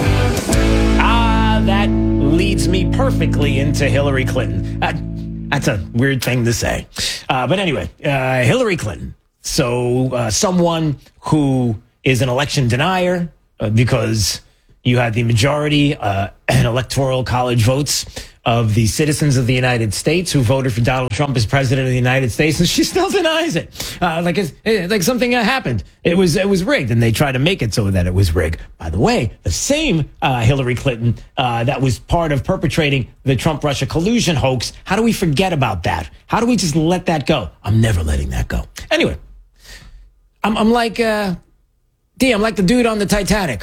that leads me perfectly into Hillary Clinton. That's a weird thing to say. But anyway, Hillary Clinton. So someone who is an election denier because you had the majority and electoral college votes of the citizens of the United States who voted for Donald Trump as president of the United States, and she still denies it. Like something happened. It was rigged, and they tried to make it so that it was rigged. By the way, the same Hillary Clinton that was part of perpetrating the Trump-Russia collusion hoax, how do we forget about that? How do we just let that go? I'm never letting that go. Anyway, I'm like the dude on the Titanic.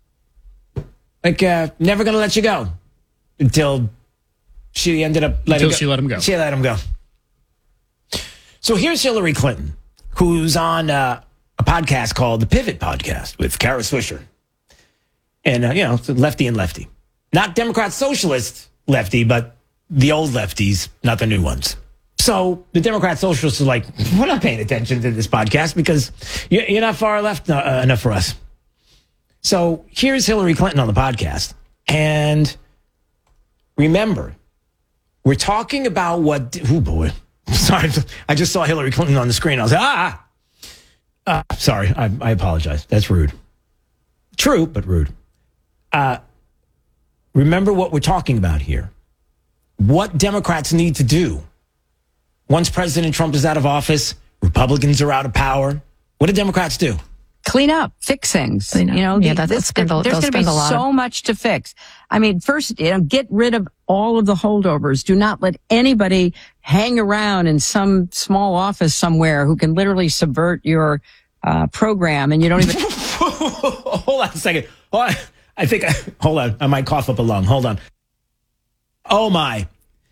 Never gonna let you go until she ended up letting go. She let him go. She let him go. So here's Hillary Clinton, who's on a podcast called the Pivot Podcast with Kara Swisher. And, it's lefty and lefty. Not Democrat socialist lefty, but the old lefties, not the new ones. So the Democrat socialists are like, we're not paying attention to this podcast because you're not far left enough for us. So here's Hillary Clinton on the podcast. And remember, we're talking about sorry, I just saw Hillary Clinton on the screen. I was like, sorry, I apologize. That's rude. True, but rude. Remember what we're talking about here. What Democrats need to do. Once President Trump is out of office, Republicans are out of power. What do Democrats do? Clean up, fix things. There's going to be so much to fix. I mean, first, get rid of all of the holdovers. Do not let anybody hang around in some small office somewhere who can literally subvert your program, and you don't even. Hold on a second. Hold on. I might cough up a lung. Hold on. Oh my!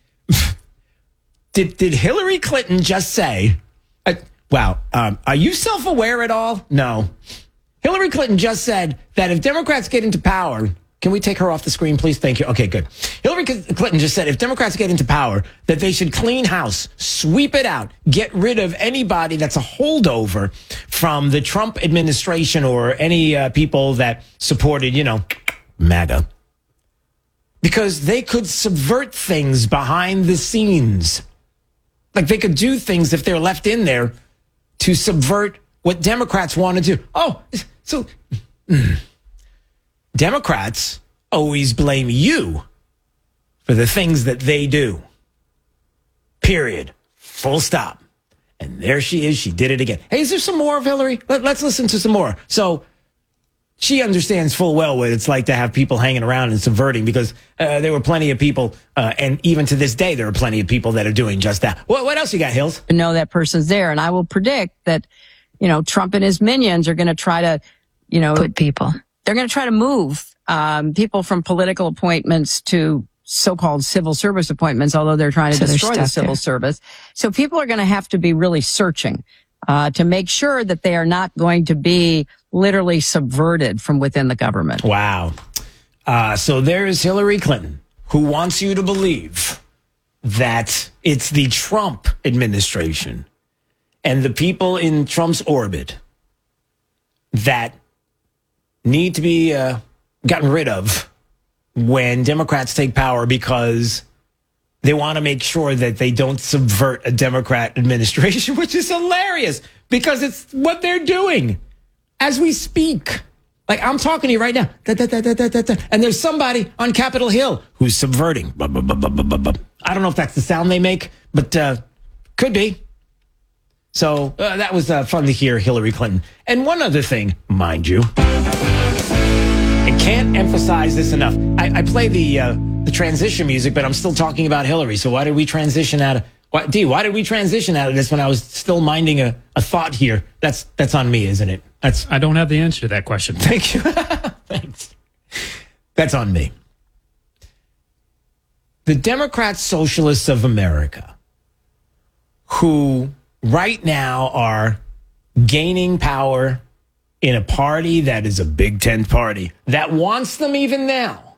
Did Hillary Clinton just say? Wow. Are you self-aware at all? No. Hillary Clinton just said that if Democrats get into power, can we take her off the screen, please? Thank you. Okay, good. Hillary Clinton just said if Democrats get into power, that they should clean house, sweep it out, get rid of anybody that's a holdover from the Trump administration or any people that supported, MAGA. Because they could subvert things behind the scenes. Like they could do things if they're left in there to subvert what Democrats want to do. So Democrats always blame you for the things that they do. Period. Full stop. And there she is. She did it again. Hey, is there some more of Hillary? Let's listen to some more. So she understands full well what it's like to have people hanging around and subverting because there were plenty of people, and even to this day, there are plenty of people that are doing just that. What else you got, Hills? Know that person's there. And I will predict that, Trump and his minions are going to try to, put people. They're going to try to move people from political appointments to so-called civil service appointments, although they're trying to destroy the civil service. So people are going to have to be really searching to make sure that they are not going to be literally subverted from within the government. Wow. So there's Hillary Clinton, who wants you to believe that it's the Trump administration and the people in Trump's orbit that need to be gotten rid of when Democrats take power because they want to make sure that they don't subvert a Democrat administration, which is hilarious because it's what they're doing as we speak. Like I'm talking to you right now. And there's somebody on Capitol Hill who's subverting. I don't know if that's the sound they make, but could be. So that was fun to hear Hillary Clinton. And one other thing, mind you, I can't emphasize this enough. I play the transition music, but I'm still talking about Hillary. So why did we transition out of why did we transition out of this when I was still minding a thought here? That's on me, isn't it? I don't have the answer to that question. Thank you. Thanks. That's on me. The Democrat Socialists of America who right now are gaining power in a party that is a Big Tent party that wants them even now,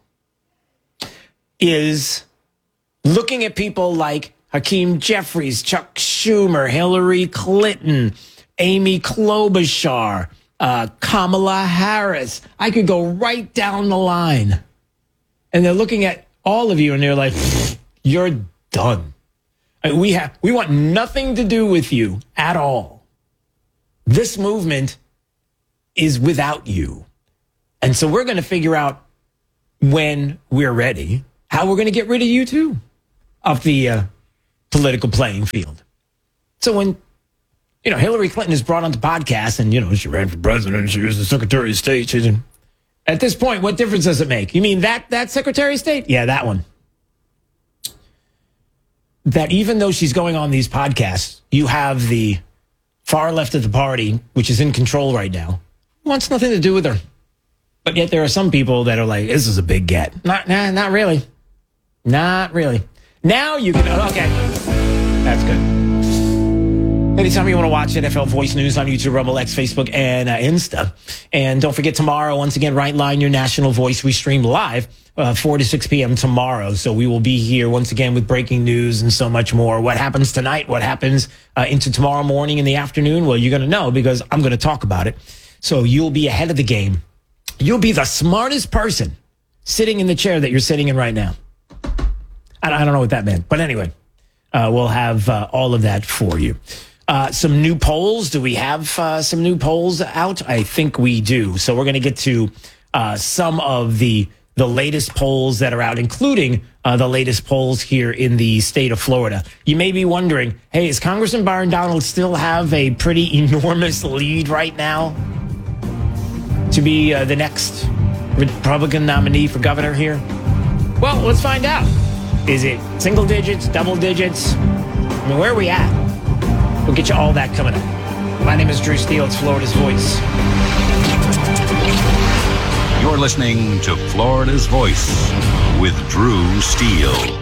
is looking at people like Hakeem Jeffries, Chuck Schumer, Hillary Clinton, Amy Klobuchar, Kamala Harris. I could go right down the line. And they're looking at all of you and they're like, you're done. We want nothing to do with you at all. This movement is without you. And so we're going to figure out when we're ready how we're going to get rid of you too off the political playing field. So when, Hillary Clinton is brought onto podcasts and, she ran for president, she was the Secretary of State. At this point, what difference does it make? You mean that Secretary of State? Yeah, that one. That even though she's going on these podcasts, you have the far left of the party, which is in control right now, wants nothing to do with her. But yet there are some people that are like, this is a big get. Not really. Not really. Now you can, okay. That's good. Anytime you want to watch NFL Voice News on YouTube, Rumble, X, Facebook, and Insta. And don't forget tomorrow, once again, Right Line, your national voice. We stream live 4 to 6 p.m. tomorrow. So we will be here once again with breaking news and so much more. What happens tonight? What happens into tomorrow morning in the afternoon? Well, you're going to know because I'm going to talk about it. So you'll be ahead of the game. You'll be the smartest person sitting in the chair that you're sitting in right now. I don't know what that meant. But anyway, we'll have all of that for you. Some new polls. Do we have some new polls out? I think we do. So we're going to get to some of the latest polls that are out, including the latest polls here in the state of Florida. You may be wondering, hey, is Congressman Byron Donalds still have a pretty enormous lead right now to be the next Republican nominee for governor here? Well, let's find out. Is it single digits, double digits? I mean, where are we at? We'll get you all that coming up. My name is Drew Steele. It's Florida's Voice. You're listening to Florida's Voice with Drew Steele.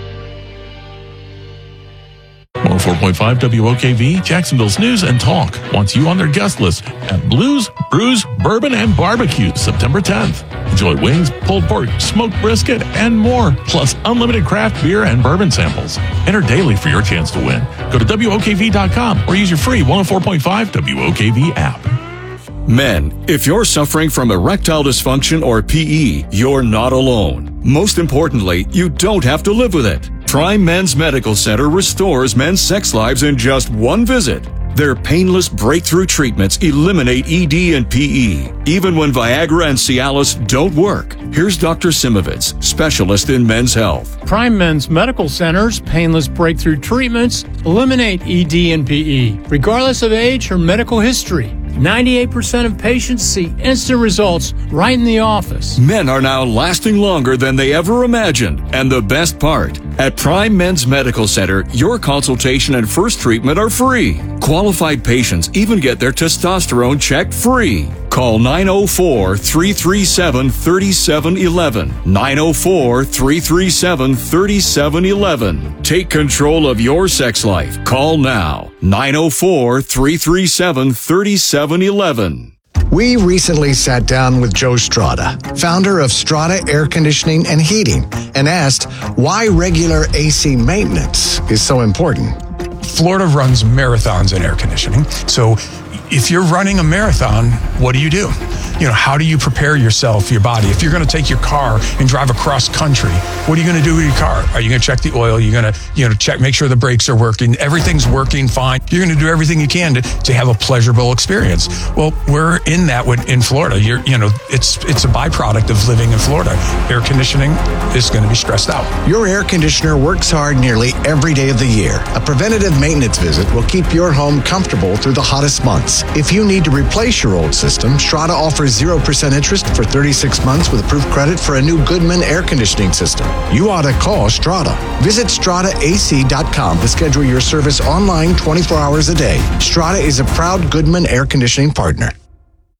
104.5 WOKV, Jacksonville's News and Talk wants you on their guest list at Blues, Brews, Bourbon, and Barbecue, September 10th. Enjoy wings, pulled pork, smoked brisket, and more, plus unlimited craft beer and bourbon samples. Enter daily for your chance to win. Go to WOKV.com or use your free 104.5 WOKV app. Men, if you're suffering from erectile dysfunction or PE, you're not alone. Most importantly, you don't have to live with it. Prime Men's Medical Center restores men's sex lives in just one visit. Their painless breakthrough treatments eliminate ED and PE, even when Viagra and Cialis don't work. Here's Dr. Simovitz, specialist in men's health. Prime Men's Medical Center's painless breakthrough treatments eliminate ED and PE, regardless of age or medical history. 98% of patients see instant results right in the office. Men are now lasting longer than they ever imagined. And the best part, at Prime Men's Medical Center, your consultation and first treatment are free. Qualified patients even get their testosterone checked free. Call 904-337-3711. 904-337-3711. Take control of your sex life. Call now. 904-337-3711. We recently sat down with Joe Strada, founder of Strada Air Conditioning and Heating, and asked why regular AC maintenance is so important. Florida runs marathons in air conditioning. So if you're running a marathon, what do? How do you prepare yourself, your body? If you're going to take your car and drive across country, what are you going to do with your car? Are you going to check the oil? You're going to, check, make sure the brakes are working. Everything's working fine. You're going to do everything you can to have a pleasurable experience. Well, we're in that in Florida. It's a byproduct of living in Florida. Air conditioning is going to be stressed out. Your air conditioner works hard nearly every day of the year. A preventative maintenance visit will keep your home comfortable through the hottest months. If you need to replace your old system, Strada offers 0% interest for 36 months with approved credit for a new Goodman air conditioning system. You ought to call Strada. Visit StradaAC.com to schedule your service online 24 hours a day. Strada is a proud Goodman air conditioning partner.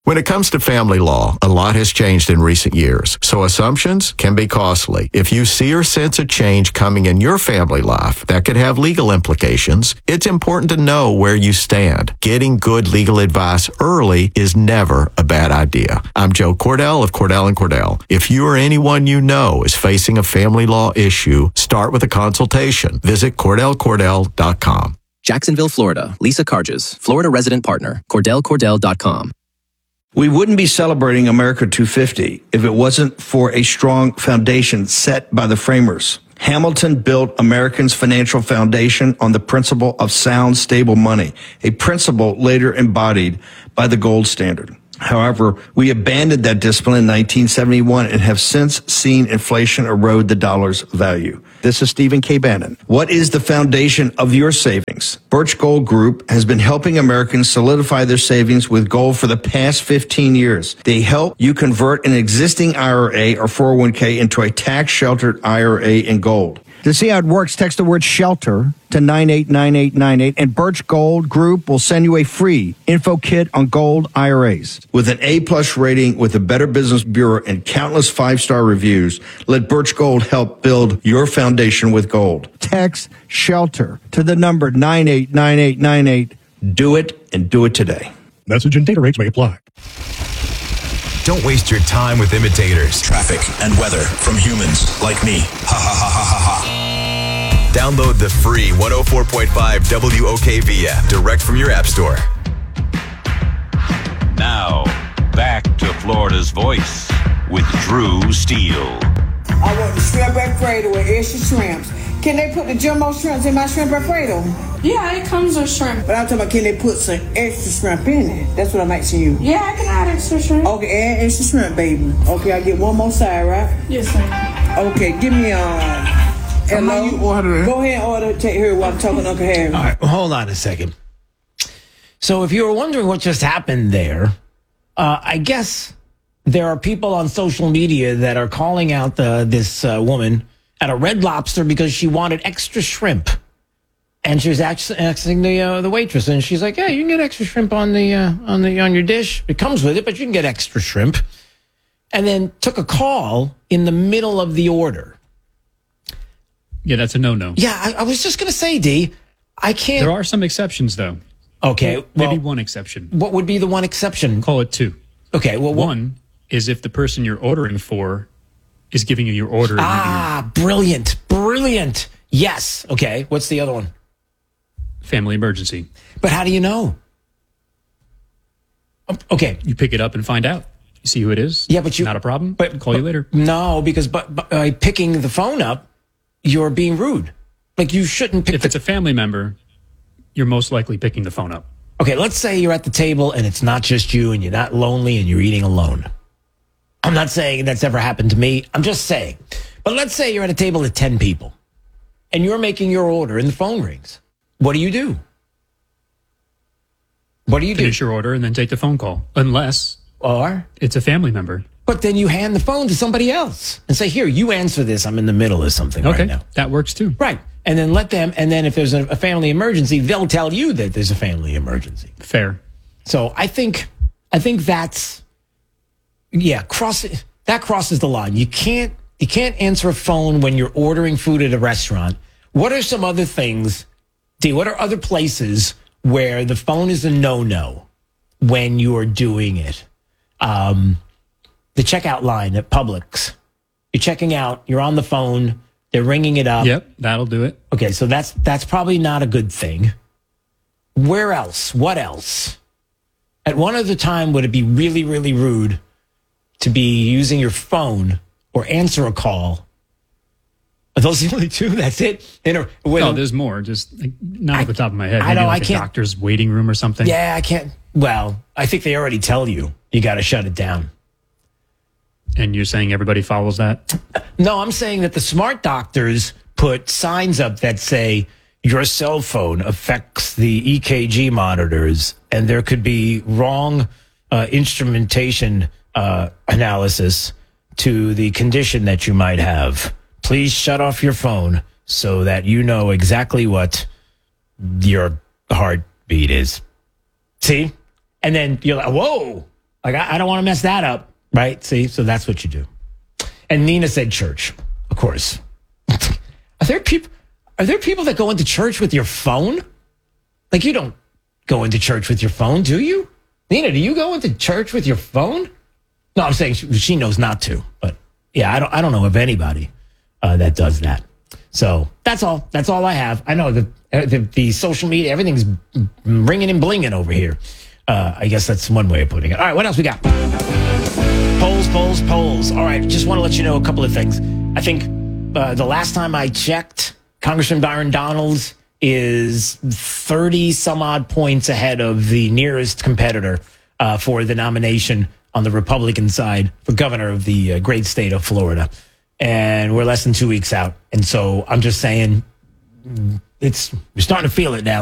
When it comes to family law, a lot has changed in recent years, so assumptions can be costly. If you see or sense a change coming in your family life that could have legal implications, it's important to know where you stand. Getting good legal advice early is never a bad idea. I'm Joe Cordell of Cordell & Cordell. If you or anyone you know is facing a family law issue, start with a consultation. Visit CordellCordell.com. Jacksonville, Florida. Lisa Carges, Florida resident partner. CordellCordell.com. We wouldn't be celebrating America 250 if it wasn't for a strong foundation set by the framers. Hamilton built Americans' financial foundation on the principle of sound, stable money, a principle later embodied by the gold standard. However, we abandoned that discipline in 1971 and have since seen inflation erode the dollar's value. This is Stephen K. Bannon. What is the foundation of your savings? Birch Gold Group has been helping Americans solidify their savings with gold for the past 15 years. They help you convert an existing IRA or 401k into a tax-sheltered IRA in gold. To see how it works, text the word SHELTER to 989898, and Birch Gold Group will send you a free info kit on gold IRAs. With an A-plus rating with the Better Business Bureau and countless 5-star reviews, let Birch Gold help build your foundation with gold. Text SHELTER to the number 989898. Do it, and do it today. Message and data rates may apply. Don't waste your time with imitators. Traffic and weather from humans like me. Ha ha ha ha ha ha. Download the free 104.5 WOKV app direct from your app store. Now, back to Florida's Voice with Drew Steele. I want the shrimp Alfredo with extra shrimps. Can they put the jumbo shrimps in my shrimp Alfredo? Yeah, it comes with shrimp. But I'm talking about, can they put some extra shrimp in it? That's what I'm asking you. Yeah, I can add extra shrimp. Okay, add extra shrimp, baby. Okay, I get one more side, right? Yes, sir. Okay, give me hello. You order it. Go ahead and order. Take her while I'm talking to Uncle Harry. All right, hold on a second. So if you were wondering what just happened there, I guess there are people on social media that are calling out this woman at a Red Lobster because she wanted extra shrimp. And she was asking the waitress, and she's like, "Yeah, you can get extra shrimp on your dish. It comes with it, but you can get extra shrimp." And then took a call in the middle of the order. Yeah, that's a no-no. Yeah, I was just gonna say, D, I can't. There are some exceptions, though. Okay, maybe one exception. What would be the one exception? Call it two. Okay, well, one is if the person you're ordering for is giving you your order. Brilliant. Yes. Okay, what's the other one? Family emergency. But how do you know? Okay. You pick it up and find out. You see who it is. Yeah, but not a problem. But call you later. No, because by picking the phone up, you're being rude. Like you shouldn't pick. If it's a family member, you're most likely picking the phone up. Okay, let's say you're at the table and it's not just you and you're not lonely and you're eating alone. I'm not saying that's ever happened to me. I'm just saying. But let's say you're at a table with 10 people and you're making your order and the phone rings. What do you do? Finish your order and then take the phone call. Unless it's a family member. But then you hand the phone to somebody else and say, here, you answer this. I'm in the middle of something right now. That works too. Right. And then let them, and then if there's a family emergency, they'll tell you that there's a family emergency. Fair. So I think that's, that crosses the line. You can't answer a phone when you're ordering food at a restaurant. What are some other things, D, what are other places where the phone is a no-no when you're doing it? The checkout line at Publix. You're checking out, you're on the phone, they're ringing it up. Yep, that'll do it. Okay, so that's probably not a good thing. Where else? What else? At one other time, would it be really, really rude to be using your phone or answer a call? Are those the only two? That's it? No, there's more. Just not off the top of my head. I know, like I can't. A doctor's waiting room or something. Yeah, I can't. Well, I think they already tell you got to shut it down. And you're saying everybody follows that? No, I'm saying that the smart doctors put signs up that say your cell phone affects the EKG monitors and there could be wrong instrumentation analysis to the condition that you might have. Please shut off your phone so that you know exactly what your heartbeat is. See? And then you're like, whoa, Like, I don't want to mess that up, right? See, so that's what you do. And Nina said church, of course. Are there people that go into church with your phone? Like, you don't go into church with your phone, do you? Nina, do you go into church with your phone? No, I'm saying she knows not to. But yeah, I don't know of anybody that does that. So that's all. That's all I have. I know the social media, everything's ringing and blinging over here. I guess that's one way of putting it. All right, what else we got? Polls. All right, just want to let you know a couple of things. I think the last time I checked, Congressman Byron Donalds is 30 some odd points ahead of the nearest competitor for the nomination on the Republican side for governor of the great state of Florida. And we're less than 2 weeks out. And so I'm just saying, you're starting to feel it now.